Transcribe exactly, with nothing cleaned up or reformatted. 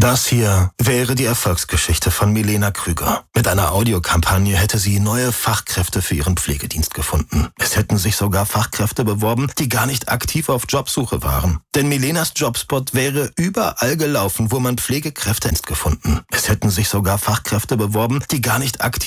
Das hier wäre die Erfolgsgeschichte von Milena Krüger. Mit einer Audiokampagne hätte sie neue Fachkräfte für ihren Pflegedienst gefunden. Es hätten sich sogar Fachkräfte beworben, die gar nicht aktiv auf Jobsuche waren. Denn Milenas Jobspot wäre überall gelaufen, wo man Pflegekräfte gefunden. Es hätten sich sogar Fachkräfte beworben, die gar nicht aktiv